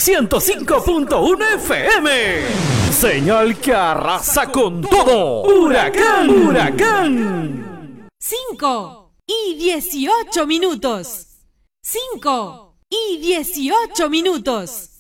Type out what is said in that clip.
105.1 FM. Señal que arrasa con todo. Huracán, huracán. 5:18. 5:18.